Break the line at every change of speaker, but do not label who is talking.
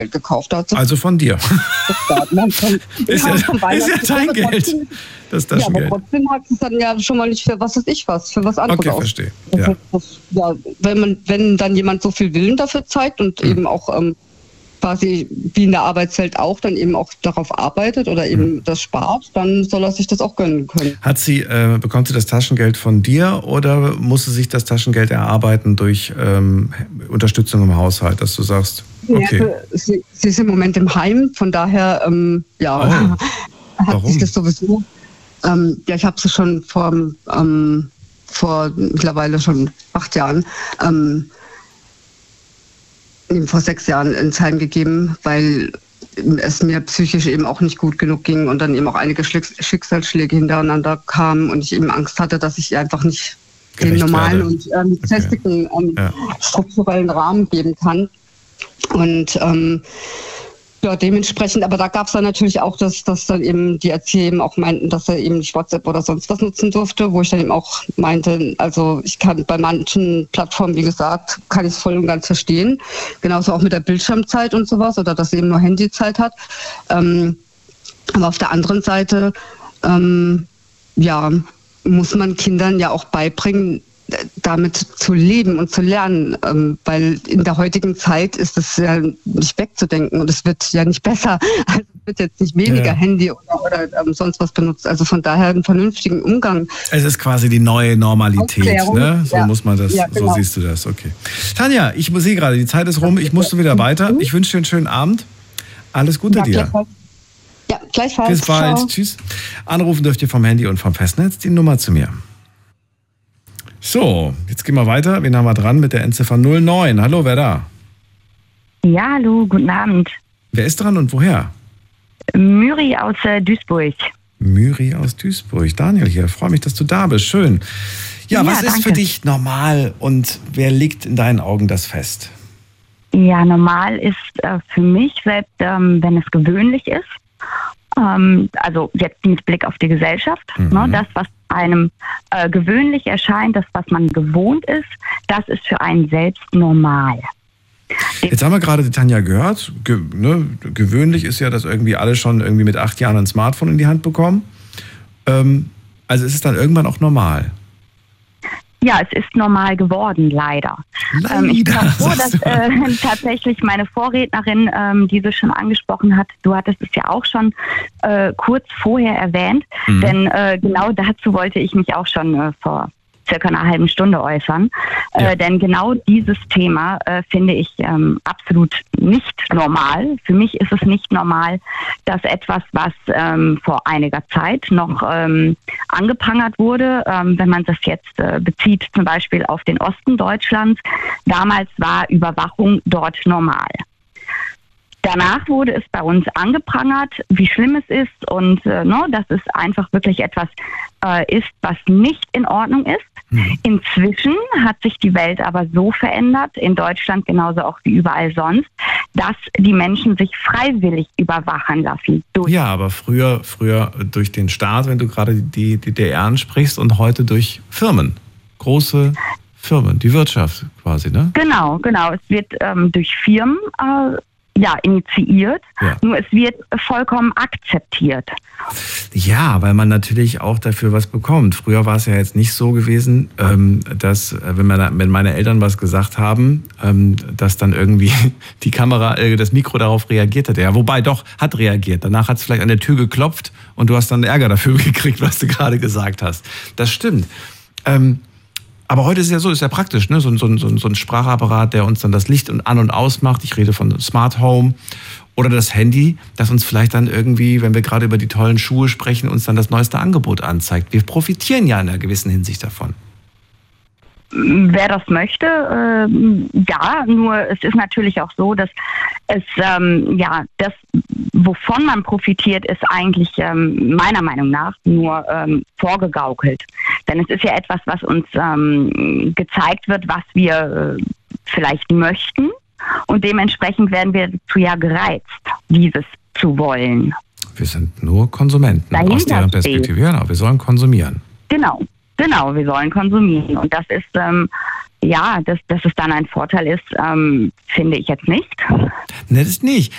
gekauft.
Also von dir. Ist ja dein Geld. Das Taschengeld.
Ja, aber trotzdem hat es dann ja schon mal nicht für was weiß ich was, für was anderes
Okay, verstehe.
Ja, wenn dann jemand so viel Willen dafür zeigt und eben auch quasi wie in der Arbeitswelt auch dann eben auch darauf arbeitet oder eben das spart, dann soll er sich das auch gönnen können.
Bekommt sie das Taschengeld von dir oder muss sie sich das Taschengeld erarbeiten durch Unterstützung im Haushalt, dass du sagst, okay.
Ja, sie ist im Moment im Heim, von daher hat sich das sowieso. Ich habe sie schon vor mittlerweile schon 8 Jahren, vor 6 Jahren ins Heim gegeben, weil es mir psychisch eben auch nicht gut genug ging und dann eben auch einige Schicksalsschläge hintereinander kamen und ich eben Angst hatte, dass ich einfach nicht den normalen und festigen strukturellen Rahmen geben kann. Und dementsprechend, aber da gab es dann natürlich auch, dass dann eben die Erzieher eben auch meinten, dass er eben nicht WhatsApp oder sonst was nutzen durfte, wo ich dann eben auch meinte, also ich kann bei manchen Plattformen, wie gesagt, kann ich es voll und ganz verstehen. Genauso auch mit der Bildschirmzeit und sowas oder dass er eben nur Handyzeit hat. Aber auf der anderen Seite, muss man Kindern ja auch beibringen, damit zu leben und zu lernen, weil in der heutigen Zeit ist es ja nicht wegzudenken und es wird ja nicht besser, also es wird jetzt nicht weniger Handy oder sonst was benutzt, also von daher einen vernünftigen Umgang.
Es ist quasi die neue Normalität, ne? So muss man das,
genau.
So siehst du das, okay. Tanja, ich sehe gerade, die Zeit ist rum, ich musste wieder weiter. Ich wünsche dir einen schönen Abend, alles Gute dir.
Ja, gleichfalls.
Bis bald,
Ciao.
Tschüss. Anrufen dürft ihr vom Handy und vom Festnetz, die Nummer zu mir. So, jetzt gehen wir weiter. Wen haben wir dran mit der Endziffer 09? Hallo, wer da?
Ja, hallo, guten Abend.
Wer ist dran und woher?
Müri aus Duisburg.
Müri aus Duisburg. Daniel hier, freue mich, dass du da bist. Schön. Ja, was ist für dich normal und wer legt in deinen Augen das fest?
Ja, normal ist für mich selbst, wenn es gewöhnlich ist, also jetzt mit Blick auf die Gesellschaft, das, was einem gewöhnlich erscheint, das, was man gewohnt ist, das ist für einen selbst normal.
Jetzt haben wir gerade die Tanja gehört, gewöhnlich ist ja, dass irgendwie alle schon irgendwie mit 8 Jahren ein Smartphone in die Hand bekommen. Also ist es dann irgendwann auch normal?
Ja, es ist normal geworden, leider. Ich bin auch froh, dass tatsächlich meine Vorrednerin diese schon angesprochen hat. Du hattest es ja auch schon kurz vorher erwähnt, denn genau dazu wollte ich mich auch schon vor circa einer halben Stunde äußern. Denn genau dieses Thema finde ich absolut nicht normal. Für mich ist es nicht normal, dass etwas, was vor einiger Zeit noch angeprangert wurde, wenn man das jetzt bezieht zum Beispiel auf den Osten Deutschlands, damals war Überwachung dort normal. Danach wurde es bei uns angeprangert, wie schlimm es ist und dass es einfach wirklich etwas ist, was nicht in Ordnung ist. Inzwischen hat sich die Welt aber so verändert, in Deutschland genauso auch wie überall sonst, dass die Menschen sich freiwillig überwachen lassen.
Ja, aber früher durch den Staat, wenn du gerade die DDR ansprichst, und heute durch Firmen, große Firmen, die Wirtschaft quasi, ne? Genau.
Es wird durch Firmen initiiert, nur es wird vollkommen akzeptiert.
Ja, weil man natürlich auch dafür was bekommt. Früher war es ja jetzt nicht so gewesen, dass wenn meine Eltern was gesagt haben, dass dann irgendwie die Kamera, das Mikro darauf reagiert hat. Ja, wobei doch, hat reagiert. Danach hat es vielleicht an der Tür geklopft und du hast dann Ärger dafür gekriegt, was du gerade gesagt hast. Das stimmt. Aber heute ist es ja so, ist ja praktisch, ne? So ein Sprachapparat, der uns dann das Licht an und aus macht. Ich rede von Smart Home oder das Handy, das uns vielleicht dann irgendwie, wenn wir gerade über die tollen Schuhe sprechen, uns dann das neueste Angebot anzeigt. Wir profitieren ja in einer gewissen Hinsicht davon.
Wer das möchte, ja, nur es ist natürlich auch so, dass es, das, wovon man profitiert, ist eigentlich meiner Meinung nach nur vorgegaukelt. Denn es ist ja etwas, was uns gezeigt wird, was wir vielleicht möchten, und dementsprechend werden wir dazu ja gereizt, dieses zu wollen.
Wir sind nur Konsumenten aus deren Perspektive. Genau, wir sollen konsumieren.
Genau, wir sollen konsumieren. Und das ist Ja, dass es dann ein Vorteil ist, finde ich jetzt nicht.
Ne, das nicht.